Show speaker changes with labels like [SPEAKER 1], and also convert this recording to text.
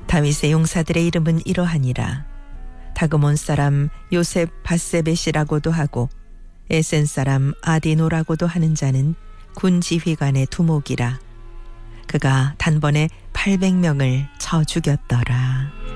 [SPEAKER 1] 다윗의 용사들의 이름은 이러하니라. 다그몬 사람 요셉 바세벳이라고도 하고 에센 사람 아디노라고도 하는 자는 군 지휘관의 두목이라. 그가 단번에 800명을 쳐 죽였더라.